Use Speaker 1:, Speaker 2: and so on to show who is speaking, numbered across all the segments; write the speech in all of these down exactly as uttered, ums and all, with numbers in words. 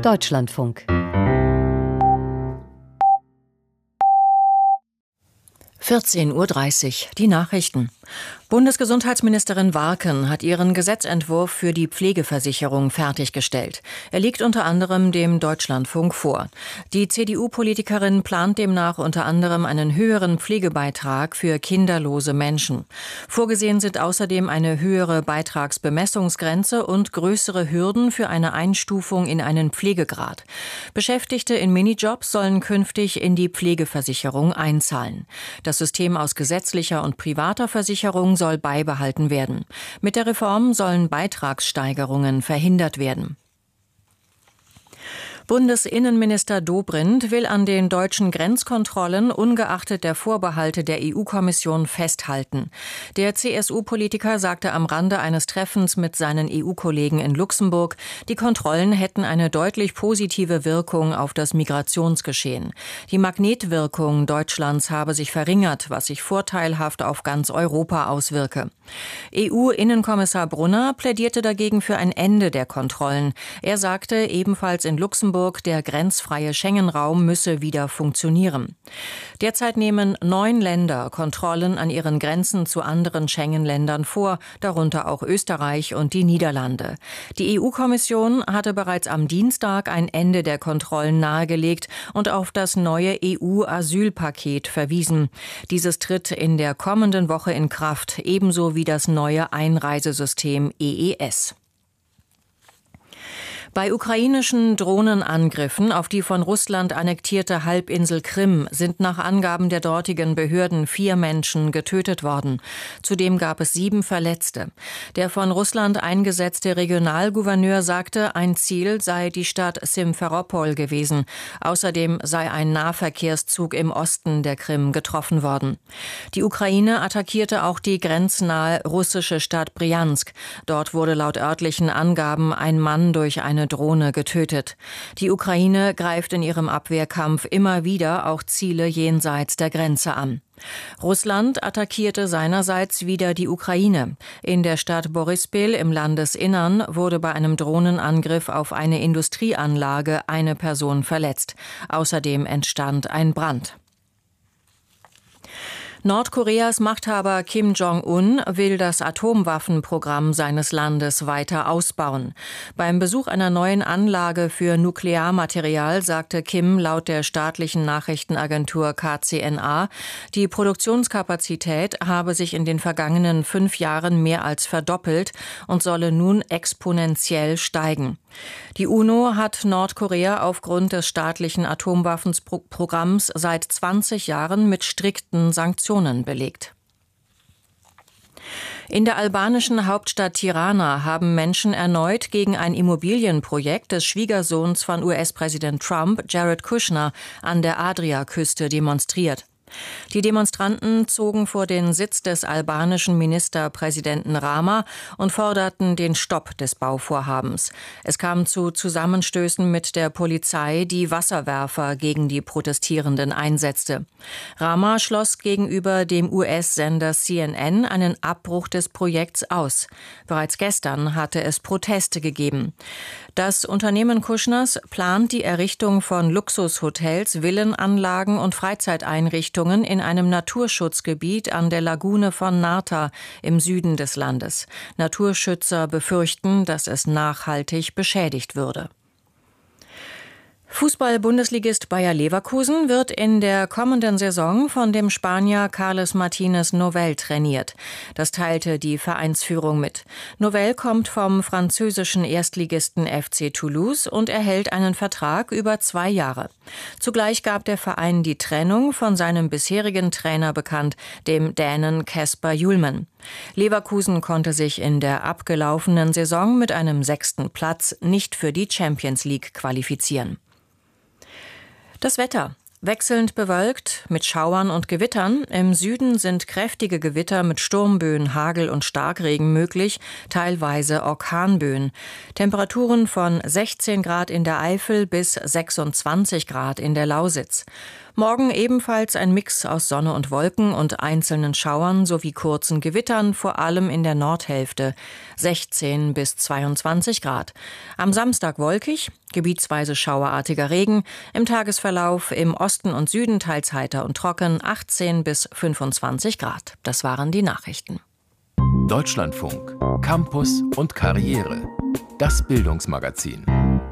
Speaker 1: Deutschlandfunk.
Speaker 2: vierzehn Uhr dreißig, die Nachrichten. Bundesgesundheitsministerin Warken hat ihren Gesetzentwurf für die Pflegeversicherung fertiggestellt. Er liegt unter anderem dem Deutschlandfunk vor. Die C D U-Politikerin plant demnach unter anderem einen höheren Pflegebeitrag für kinderlose Menschen. Vorgesehen sind außerdem eine höhere Beitragsbemessungsgrenze und größere Hürden für eine Einstufung in einen Pflegegrad. Beschäftigte in Minijobs sollen künftig in die Pflegeversicherung einzahlen. Das System aus gesetzlicher und privater Versicherung soll beibehalten werden. Mit der Reform sollen Beitragssteigerungen verhindert werden. Bundesinnenminister Dobrindt will an den deutschen Grenzkontrollen ungeachtet der Vorbehalte der E U-Kommission festhalten. Der C S U-Politiker sagte am Rande eines Treffens mit seinen E U-Kollegen in Luxemburg, die Kontrollen hätten eine deutlich positive Wirkung auf das Migrationsgeschehen. Die Magnetwirkung Deutschlands habe sich verringert, was sich vorteilhaft auf ganz Europa auswirke. E U-Innenkommissar Brunner plädierte dagegen für ein Ende der Kontrollen. Er sagte ebenfalls in Luxemburg, der grenzfreie Schengen-Raum müsse wieder funktionieren. Derzeit nehmen neun Länder Kontrollen an ihren Grenzen zu anderen Schengen-Ländern vor, darunter auch Österreich und die Niederlande. Die E U-Kommission hatte bereits am Dienstag ein Ende der Kontrollen nahegelegt und auf das neue E U-Asylpaket verwiesen. Dieses tritt in der kommenden Woche in Kraft, ebenso wie das neue Einreisesystem E E S. Bei ukrainischen Drohnenangriffen auf die von Russland annektierte Halbinsel Krim sind nach Angaben der dortigen Behörden vier Menschen getötet worden. Zudem gab es sieben Verletzte. Der von Russland eingesetzte Regionalgouverneur sagte, ein Ziel sei die Stadt Simferopol gewesen. Außerdem sei ein Nahverkehrszug im Osten der Krim getroffen worden. Die Ukraine attackierte auch die grenznahe russische Stadt Brjansk. Dort wurde laut örtlichen Angaben ein Mann durch eine Drohne getötet. Die Ukraine greift in ihrem Abwehrkampf immer wieder auch Ziele jenseits der Grenze an. Russland attackierte seinerseits wieder die Ukraine. In der Stadt Borispil im Landesinnern wurde bei einem Drohnenangriff auf eine Industrieanlage eine Person verletzt. Außerdem entstand ein Brand. Nordkoreas Machthaber Kim Jong-un will das Atomwaffenprogramm seines Landes weiter ausbauen. Beim Besuch einer neuen Anlage für Nuklearmaterial sagte Kim laut der staatlichen Nachrichtenagentur K C N A, die Produktionskapazität habe sich in den vergangenen fünf Jahren mehr als verdoppelt und solle nun exponentiell steigen. Die UNO hat Nordkorea aufgrund des staatlichen Atomwaffenprogramms seit zwanzig Jahren mit strikten Sanktionen belegt. In der albanischen Hauptstadt Tirana haben Menschen erneut gegen ein Immobilienprojekt des Schwiegersohns von U S-Präsident Trump, Jared Kushner, an der Adriaküste demonstriert. Die Demonstranten zogen vor den Sitz des albanischen Ministerpräsidenten Rama und forderten den Stopp des Bauvorhabens. Es kam zu Zusammenstößen mit der Polizei, die Wasserwerfer gegen die Protestierenden einsetzte. Rama schloss gegenüber dem U S-Sender C N N einen Abbruch des Projekts aus. Bereits gestern hatte es Proteste gegeben. Das Unternehmen Kushners plant die Errichtung von Luxushotels, Villenanlagen und Freizeiteinrichtungen in einem Naturschutzgebiet an der Lagune von Narta im Süden des Landes. Naturschützer befürchten, dass es nachhaltig beschädigt würde. Fußball-Bundesligist Bayer Leverkusen wird in der kommenden Saison von dem Spanier Carles Martínez Novell trainiert. Das teilte die Vereinsführung mit. Novell kommt vom französischen Erstligisten F C Toulouse und erhält einen Vertrag über zwei Jahre. Zugleich gab der Verein die Trennung von seinem bisherigen Trainer bekannt, dem Dänen Kasper Hjulmand. Leverkusen konnte sich in der abgelaufenen Saison mit einem sechsten Platz nicht für die Champions League qualifizieren. Das Wetter. Wechselnd bewölkt mit Schauern und Gewittern. Im Süden sind kräftige Gewitter mit Sturmböen, Hagel und Starkregen möglich, teilweise Orkanböen. Temperaturen von sechzehn Grad in der Eifel bis sechsundzwanzig Grad in der Lausitz. Morgen ebenfalls ein Mix aus Sonne und Wolken und einzelnen Schauern sowie kurzen Gewittern, vor allem in der Nordhälfte, sechzehn bis zweiundzwanzig Grad. Am Samstag wolkig, Gebietsweise schauerartiger Regen, im Tagesverlauf im Osten und Süden teils heiter und trocken, achtzehn bis fünfundzwanzig Grad. Das waren die Nachrichten.
Speaker 1: Deutschlandfunk, Campus und Karriere. Das Bildungsmagazin.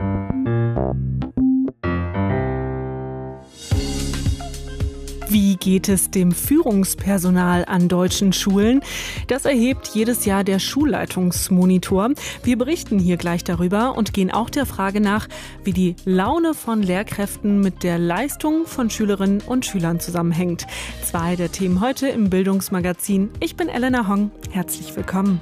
Speaker 3: Wie geht es dem Führungspersonal an deutschen Schulen? Das erhebt jedes Jahr der Schulleitungsmonitor. Wir berichten hier gleich darüber und gehen auch der Frage nach, wie die Laune von Lehrkräften mit der Leistung von Schülerinnen und Schülern zusammenhängt. Zwei der Themen heute im Bildungsmagazin. Ich bin Elena Hong. Herzlich willkommen.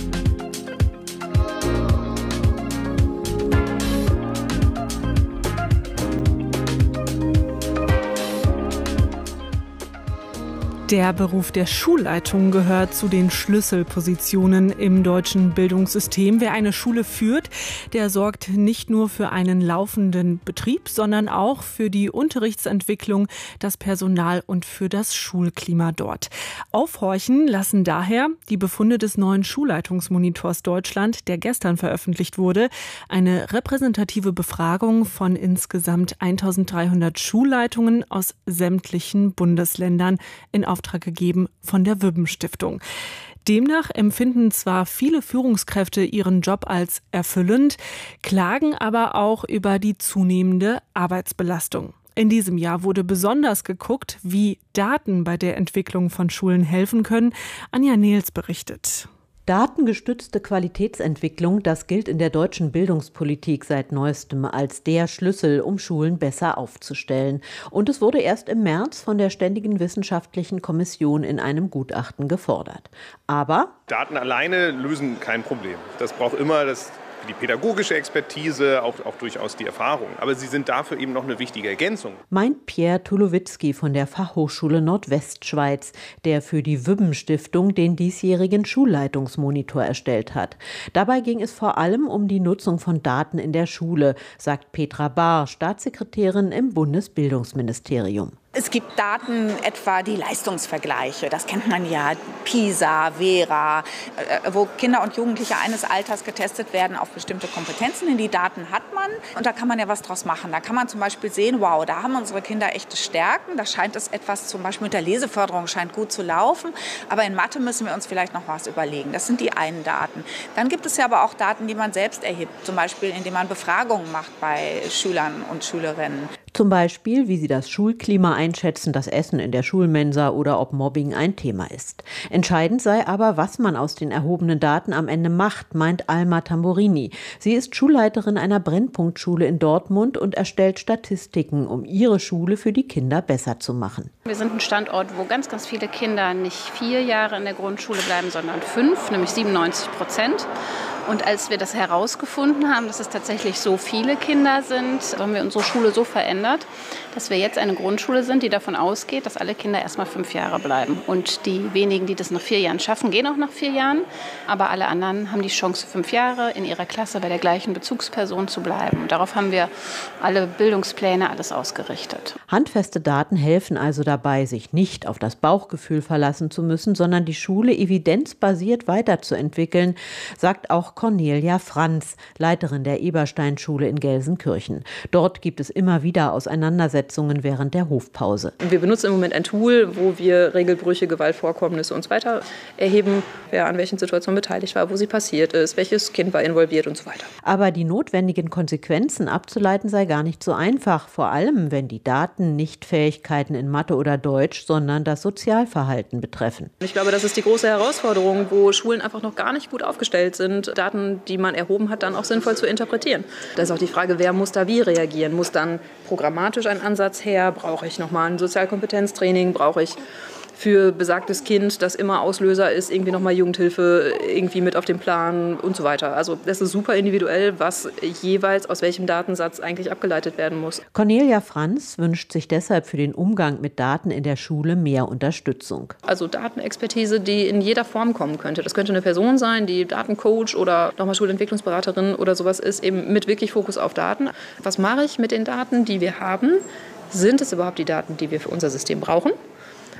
Speaker 3: Der Beruf der Schulleitung gehört zu den Schlüsselpositionen im deutschen Bildungssystem. Wer eine Schule führt, der sorgt nicht nur für einen laufenden Betrieb, sondern auch für die Unterrichtsentwicklung, das Personal und für das Schulklima dort. Aufhorchen lassen daher die Befunde des neuen Schulleitungsmonitors Deutschland, der gestern veröffentlicht wurde. Eine repräsentative Befragung von insgesamt eintausenddreihundert Schulleitungen aus sämtlichen Bundesländern in Auftrag gegeben von der Wübben-Stiftung. Demnach empfinden zwar viele Führungskräfte ihren Job als erfüllend, klagen aber auch über die zunehmende Arbeitsbelastung. In diesem Jahr wurde besonders geguckt, wie Daten bei der Entwicklung von Schulen helfen können. Anja Nehls berichtet.
Speaker 4: Datengestützte Qualitätsentwicklung, das gilt in der deutschen Bildungspolitik seit neuestem als der Schlüssel, um Schulen besser aufzustellen. Und es wurde erst im März von der Ständigen Wissenschaftlichen Kommission in einem Gutachten gefordert. Aber
Speaker 5: Daten alleine lösen kein Problem. Das braucht immer das die pädagogische Expertise, auch, auch durchaus die Erfahrung. Aber sie sind dafür eben noch eine wichtige Ergänzung.
Speaker 4: Meint Pierre Tulowitzki von der Fachhochschule Nordwestschweiz, der für die Wübben-Stiftung den diesjährigen Schulleitungsmonitor erstellt hat. Dabei ging es vor allem um die Nutzung von Daten in der Schule, sagt Petra Bahr, Staatssekretärin im Bundesbildungsministerium.
Speaker 6: Es gibt Daten, etwa die Leistungsvergleiche, das kennt man ja, PISA, Vera, wo Kinder und Jugendliche eines Alters getestet werden auf bestimmte Kompetenzen. In die Daten hat man und da kann man ja was draus machen. Da kann man zum Beispiel sehen, wow, da haben unsere Kinder echte Stärken, da scheint es etwas, zum Beispiel mit der Leseförderung scheint gut zu laufen, aber in Mathe müssen wir uns vielleicht noch was überlegen. Das sind die einen Daten. Dann gibt es ja aber auch Daten, die man selbst erhebt, zum Beispiel indem man Befragungen macht bei Schülern und Schülerinnen.
Speaker 4: Zum Beispiel, wie sie das Schulklima einschätzen, das Essen in der Schulmensa oder ob Mobbing ein Thema ist. Entscheidend sei aber, was man aus den erhobenen Daten am Ende macht, meint Alma Tamburini. Sie ist Schulleiterin einer Brennpunktschule in Dortmund und erstellt Statistiken, um ihre Schule für die Kinder besser zu machen.
Speaker 7: Wir sind ein Standort, wo ganz, ganz viele Kinder nicht vier Jahre in der Grundschule bleiben, sondern fünf, nämlich siebenundneunzig Prozent. Und als wir das herausgefunden haben, dass es tatsächlich so viele Kinder sind, haben wir unsere Schule so verändert, dass wir jetzt eine Grundschule sind, die davon ausgeht, dass alle Kinder erst mal fünf Jahre bleiben. Und die wenigen, die das nach vier Jahren schaffen, gehen auch nach vier Jahren. Aber alle anderen haben die Chance, fünf Jahre in ihrer Klasse bei der gleichen Bezugsperson zu bleiben. Und darauf haben wir alle Bildungspläne, alles ausgerichtet.
Speaker 4: Handfeste Daten helfen also dabei, sich nicht auf das Bauchgefühl verlassen zu müssen, sondern die Schule evidenzbasiert weiterzuentwickeln, sagt auch Cornelia Franz, Leiterin der Eberstein-Schule in Gelsenkirchen. Dort gibt es immer wieder Auseinandersetzungen während der Hofpause.
Speaker 8: Wir benutzen im Moment ein Tool, wo wir Regelbrüche, Gewaltvorkommnisse und so weiter erheben, wer an welchen Situationen beteiligt war, wo sie passiert ist, welches Kind war involviert und so weiter.
Speaker 4: Aber die notwendigen Konsequenzen abzuleiten sei gar nicht so einfach, vor allem wenn die Daten nicht Fähigkeiten in Mathe oder Deutsch, sondern das Sozialverhalten betreffen.
Speaker 8: Ich glaube, das ist die große Herausforderung, wo Schulen einfach noch gar nicht gut aufgestellt sind, Daten, die man erhoben hat, dann auch sinnvoll zu interpretieren. Da ist auch die Frage, wer muss da wie reagieren? Muss dann programmatisch ein Ansatz her? Brauche ich nochmal ein Sozialkompetenztraining? Brauche ich für besagtes Kind, das immer Auslöser ist, irgendwie nochmal Jugendhilfe irgendwie mit auf den Plan und so weiter. Also das ist super individuell, was jeweils aus welchem Datensatz eigentlich abgeleitet werden muss.
Speaker 4: Cornelia Franz wünscht sich deshalb für den Umgang mit Daten in der Schule mehr Unterstützung.
Speaker 8: Also Datenexpertise, die in jeder Form kommen könnte. Das könnte eine Person sein, die Datencoach oder nochmal Schulentwicklungsberaterin oder sowas ist, eben mit wirklich Fokus auf Daten. Was mache ich mit den Daten, die wir haben? Sind es überhaupt die Daten, die wir für unser System brauchen?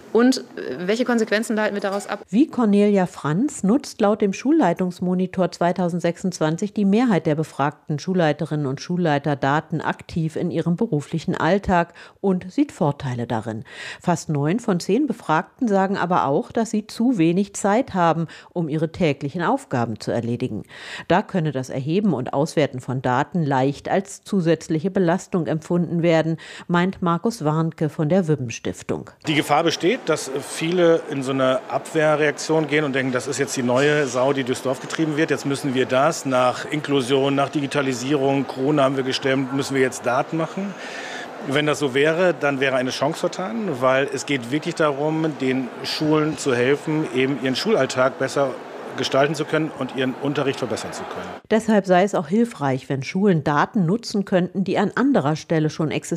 Speaker 8: Und welche Konsequenzen leiten wir daraus ab?
Speaker 4: Wie Cornelia Franz nutzt laut dem Schulleitungsmonitor zweitausendsechsundzwanzig die Mehrheit der befragten Schulleiterinnen und Schulleiter Daten aktiv in ihrem beruflichen Alltag und sieht Vorteile darin. Fast neun von zehn Befragten sagen aber auch, dass sie zu wenig Zeit haben, um ihre täglichen Aufgaben zu erledigen. Da könne das Erheben und Auswerten von Daten leicht als zusätzliche Belastung empfunden werden, meint Markus Warnke von der Wübben-Stiftung.
Speaker 9: Die Gefahr besteht, dass viele in so eine Abwehrreaktion gehen und denken, das ist jetzt die neue Sau, die durchs Dorf getrieben wird. Jetzt müssen wir das nach Inklusion, nach Digitalisierung, Corona haben wir gestemmt, müssen wir jetzt Daten machen. Wenn das so wäre, dann wäre eine Chance vertan, weil es geht wirklich darum, den Schulen zu helfen, eben ihren Schulalltag besser gestalten zu können und ihren Unterricht verbessern zu können.
Speaker 4: Deshalb sei es auch hilfreich, wenn Schulen Daten nutzen könnten, die an anderer Stelle schon existieren.